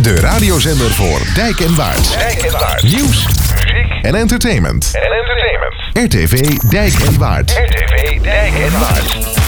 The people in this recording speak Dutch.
De radiozender voor Dijk en Waard. Nieuws, muziek en entertainment. RTV Dijk en Waard.